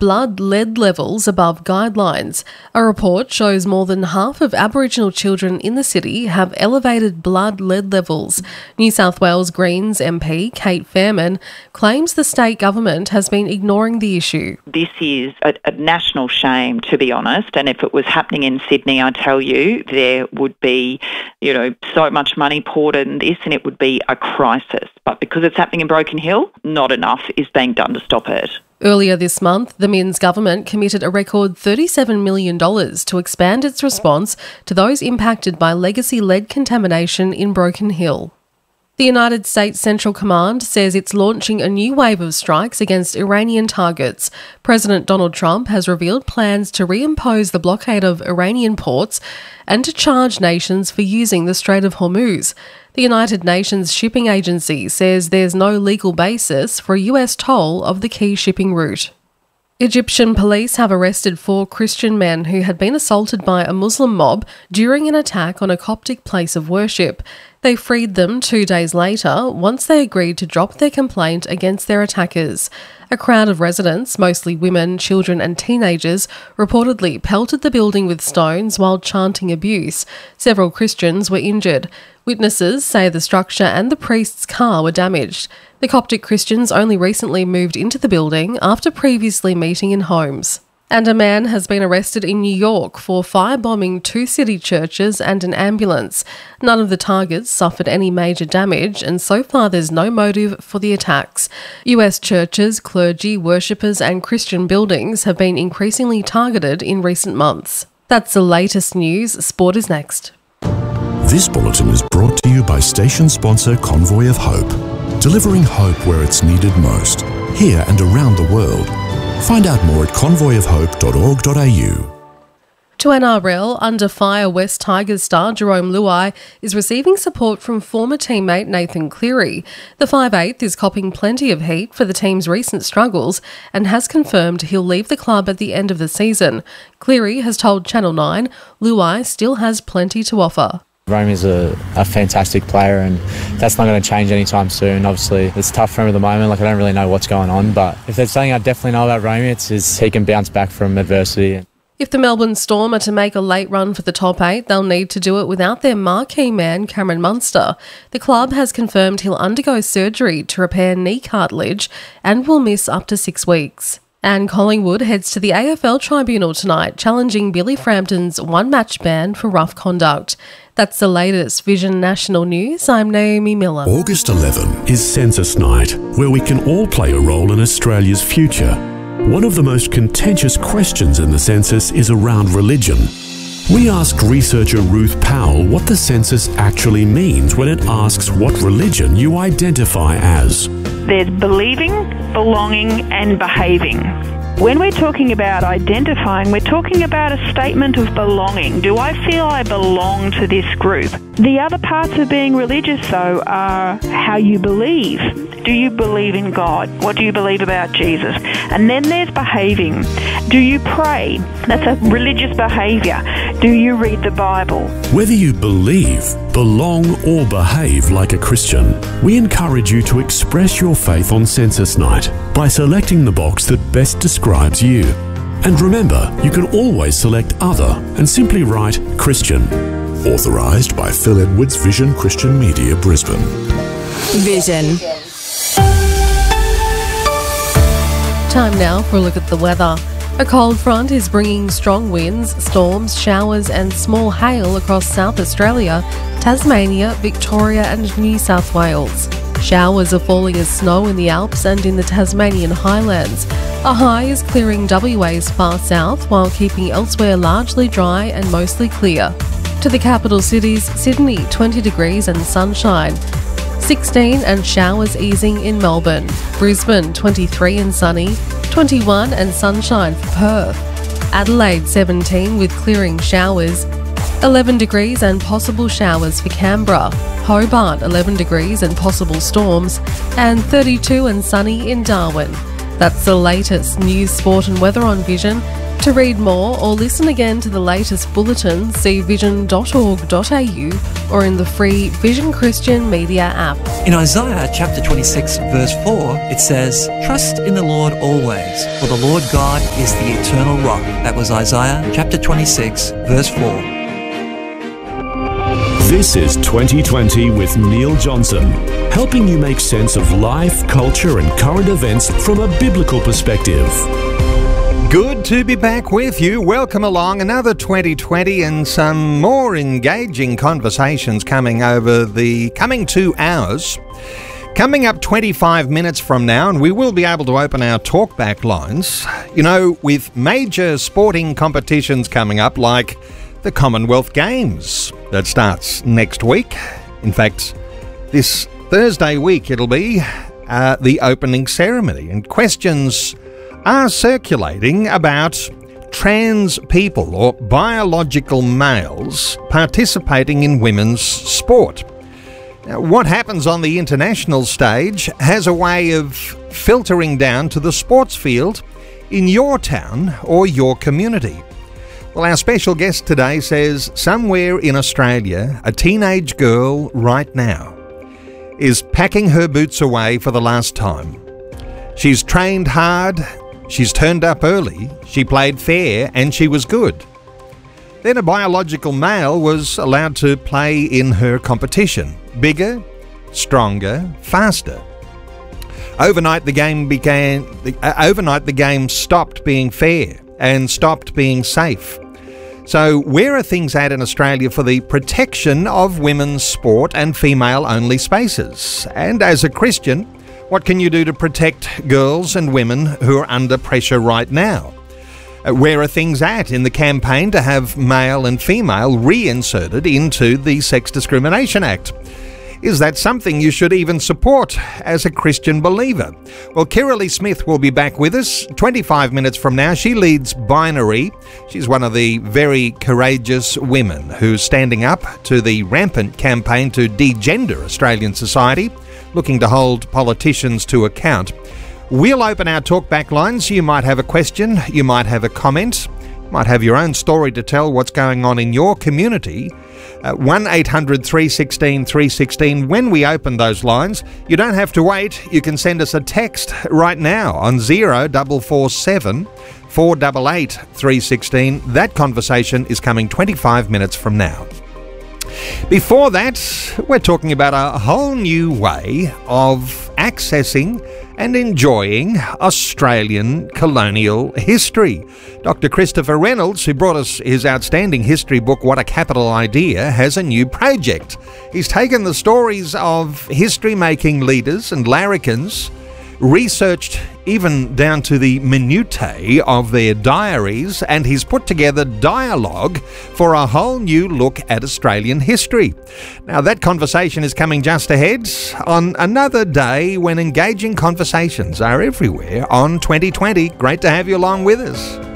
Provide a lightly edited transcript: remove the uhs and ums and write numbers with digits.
blood lead levels above guidelines. A report shows more than half of Aboriginal children in the city have elevated blood lead levels. New South Wales Greens MP Kate Fairman claims the state government has been ignoring the issue. This is a national shame, to be honest, and if it was happening in Sydney, I tell you, there would be, so much money poured in this and it would be a crisis. But because it's happening in Broken Hill, not enough is being done to stop it. Earlier this month, the Minns government committed a record $37 million to expand its response to those impacted by legacy lead contamination in Broken Hill. The United States Central Command says it's launching a new wave of strikes against Iranian targets. President Donald Trump has revealed plans to reimpose the blockade of Iranian ports and to charge nations for using the Strait of Hormuz. The United Nations Shipping Agency says there's no legal basis for a US toll of the key shipping route. Egyptian police have arrested 4 Christian men who had been assaulted by a Muslim mob during an attack on a Coptic place of worship. They freed them 2 days later once they agreed to drop their complaint against their attackers. A crowd of residents, mostly women, children and teenagers, reportedly pelted the building with stones while chanting abuse. Several Christians were injured. Witnesses say the structure and the priest's car were damaged. The Coptic Christians only recently moved into the building after previously meeting in homes. And a man has been arrested in New York for firebombing 2 city churches and an ambulance. None of the targets suffered any major damage, and so far there's no motive for the attacks. US churches, clergy, worshippers and Christian buildings have been increasingly targeted in recent months. That's the latest news. Sport is next. This bulletin is brought to you by station sponsor Convoy of Hope, delivering hope where it's needed most, here and around the world. Find out more at convoyofhope.org.au. To NRL, under fire West Tigers star Jerome Luai is receiving support from former teammate Nathan Cleary. The 5'8" is copping plenty of heat for the team's recent struggles and has confirmed he'll leave the club at the end of the season. Cleary has told Channel 9 Luai still has plenty to offer. Rome is a fantastic player and that's not going to change anytime soon. Obviously, it's tough for him at the moment. I don't really know what's going on, but if there's something I definitely know about Rome, it's he can bounce back from adversity. If the Melbourne Storm are to make a late run for the top 8, they'll need to do it without their marquee man, Cameron Munster. The club has confirmed he'll undergo surgery to repair knee cartilage and will miss up to 6 weeks. And Collingwood heads to the AFL Tribunal tonight, challenging Billy Frampton's 1-match ban for rough conduct. That's the latest Vision National News. I'm Naomi Miller. August 11 is Census Night, where we can all play a role in Australia's future. One of the most contentious questions in the census is around religion. We asked researcher Ruth Powell what the census actually means when it asks what religion you identify as. There's believing, belonging and behaving. When we're talking about identifying, we're talking about a statement of belonging. Do I feel I belong to this group? The other parts of being religious, though, are how you believe. Do you believe in God? What do you believe about Jesus? And then there's behaving. Do you pray? That's a religious behaviour. Do you read the Bible? Whether you believe, belong or behave like a Christian, we encourage you to express your faith on Census Night by selecting the box that best describes you. And remember, you can always select Other and simply write Christian. Authorised by Phil Edwards, Vision Christian Media, Brisbane. Vision. Time now for a look at the weather. A cold front is bringing strong winds, storms, showers and small hail across South Australia, Tasmania, Victoria and New South Wales. Showers are falling as snow in the Alps and in the Tasmanian highlands. A high is clearing WA's far south while keeping elsewhere largely dry and mostly clear. To the capital cities, Sydney 20 degrees and sunshine, 16 and showers easing in Melbourne, Brisbane 23 and sunny, 21 and sunshine for Perth, Adelaide 17 with clearing showers, 11 degrees and possible showers for Canberra, Hobart 11 degrees and possible storms, and 32 and sunny in Darwin. That's the latest news, sport and weather on Vision. To read more or listen again to the latest bulletin, see vision.org.au or in the free Vision Christian Media app. In Isaiah chapter 26 verse 4, it says, "Trust in the Lord always, for the Lord God is the eternal rock." That was Isaiah chapter 26 verse 4. This is 2020 with Neil Johnson, helping you make sense of life, culture and current events from a biblical perspective. Good to be back with you. Welcome along. Another 2020 and some more engaging conversations coming over the coming 2 hours. Coming up 25 minutes from now, and we will be able to open our talkback lines. You know, with major sporting competitions coming up like the Commonwealth Games that starts next week. In fact, this Thursday week it'll be the opening ceremony, and questions are circulating about trans people or biological males participating in women's sport. Now, what happens on the international stage has a way of filtering down to the sports field in your town or your community. Well, our special guest today says somewhere in Australia, a teenage girl right now is packing her boots away for the last time. She's trained hard. She's turned up early, she played fair, and she was good. Then a biological male was allowed to play in her competition. Bigger, stronger, faster. Overnight the game stopped being fair and stopped being safe. So where are things at in Australia for the protection of women's sport and female-only spaces? And as a Christian, what can you do to protect girls and women who are under pressure right now? Where are things at in the campaign to have male and female reinserted into the Sex Discrimination Act? Is that something you should even support as a Christian believer? Well, Kirralie Smith will be back with us 25 minutes from now. She leads Binary. She's one of the very courageous women who's standing up to the rampant campaign to degender Australian society, looking to hold politicians to account. We'll open our talkback lines. You might have a question, you might have a comment, you might have your own story to tell what's going on in your community. 1-800 316 316. When we open those lines, you don't have to wait. You can send us a text right now on 0447 488 316. That conversation is coming 25 minutes from now. Before that, we're talking about a whole new way of accessing and enjoying Australian colonial history. Dr. Christopher Reynolds, who brought us his outstanding history book, What a Capital Idea, has a new project. He's taken the stories of history-making leaders and larrikins, researched even down to the minutiae of their diaries, and he's put together dialogue for a whole new look at Australian history. Now, that conversation is coming just ahead on another day when engaging conversations are everywhere on 2020. Great to have you along with us.